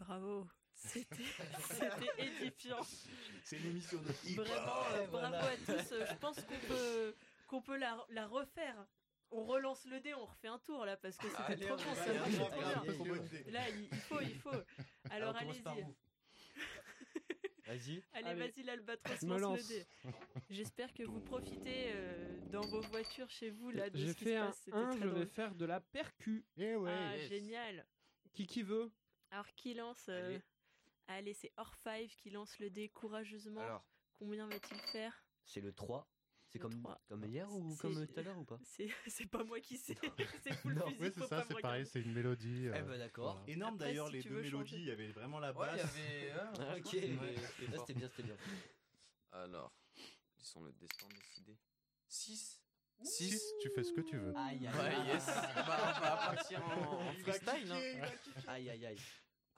Bravo. C'était édifiant. C'est une émission de hip-hop. Vraiment, bravo voilà. à tous. Je pense qu'on peut la refaire. On relance le dé, on refait un tour là parce que c'était Allez, trop on bon, y va, ça allez, marchait on trop y va. bien. Trop bonne idée. Là, il faut. Alors on commence par allez-y. vous. Vas-y. Allez, Allez. vas-y l'Albatros, Je me lance lance. le dé. J'espère que vous profitez dans vos voitures chez vous là de J'ai ce qui fait se un passe. C'était 1, très je vais drôle. faire de la percu. Eh ouais. Ah, yes. génial. Qui veut? Alors qui lance Allez. Allez, c'est Or5 qui lance le dé courageusement. Alors, Combien va-t-il faire? c'est le 3. C'est Le comme, 3. comme hier ou C'est- comme tout à l'heure ou pas? C'est pas moi qui sais. C'est full Non. fusil, Ouais, faut c'est pas ça, me c'est pareil, regarder. c'est une mélodie. Eh ben d'accord. voilà. Énorme Après, d'ailleurs, si les tu deux veux mélodies, changer. il y avait vraiment la Ouais, il y basse. avait. Ah, Ok. Ouais. Là, c'était bien, c'était bien. Alors, laissons le destin décider. 6 6, tu fais ce que tu veux. Aïe, aïe, Ouais, aïe. yes. Bah, on va partir en Il va freestyle. Hein. kicker, il va kicker. Aïe, aïe, aïe.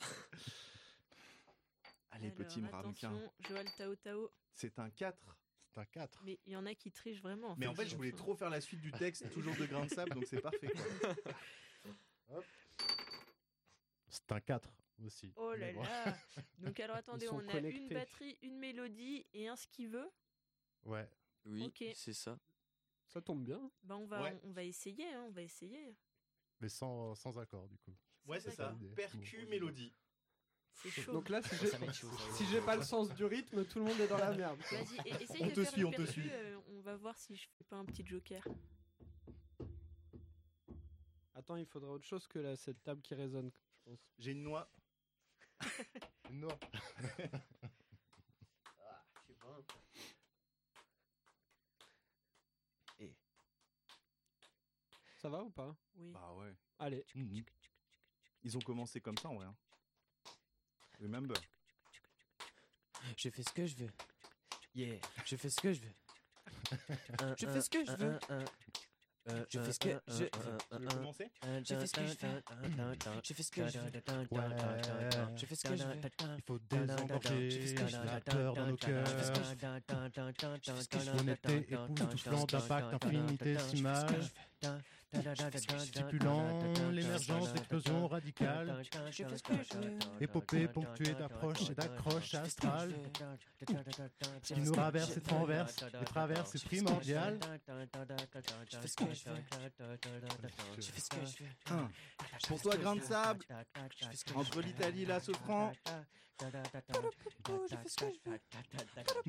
Allez, Alors, petit Maradokin. attention, Joël Tao Tao. C'est un 4. C'est un 4. Mais il y en a qui trichent vraiment. Mais en fait, je voulais trop faire la suite du texte, toujours de grain de sable, donc c'est parfait. Quoi. C'est un 4 aussi. Oh là Mais bon. là. Donc alors attendez, sont on a connectés. une batterie, une mélodie et un ce qu'il veut. Ouais. Oui, Ok. c'est ça. Ça tombe bien. Bah on va essayer, hein, on va essayer. Mais sans accord, du coup. Ouais, c'est ça. Idée. Percu, mélodie. C'est chaud. Donc là, Ça va être chaud. si j'ai pas le sens du rythme, tout le monde est dans la merde. Vas-y, essaye On de te faire suit, le on te percu, suit. on va voir si je fais pas un petit joker. Attends, il faudra autre chose que cette table qui résonne, je pense. J'ai une noix. Non. Ah, je sais pas. Ça va ou pas? Oui. Bah ouais. Allez. Mhm. Ils ont commencé comme ça en vrai. Hein. Remember. Je fais ce que je veux. Yeah, je fais ce que je veux. Je fais ce que je veux. Je fais ce que je veux. Tu veux commencer? Je fais ce que je veux. Je fais ce que je veux. Ouais. Je fais ce que je veux. Il faut désengorger la peur dans nos cœurs. L'honnêteté époustouflante d'impact infinitésimal, stipulant l'émergence d'explosions radicales, Je fais ce que je veux. épopée ponctuée d'approches et d'accroches astrales, ce qui nous traverse et traverse, et traverse est primordial. Je fais ce que je veux. Je fais ce que je veux. Pour toi, grain de sable. Je fais ce que je veux. Entre l'Italie et la Sofran. Je fais ce que je veux.